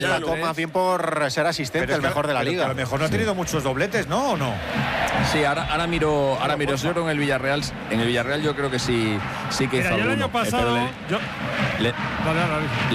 Relató más bien por ser asistente, el mejor de la liga. A lo mejor no ha tenido muchos dobletes, ¿no? ¿O no? Sí, ahora miro. Yo creo en el Villarreal. En el Villarreal yo creo que sí que hizo Mira, yo el alguno. año pasado. Le- Dale.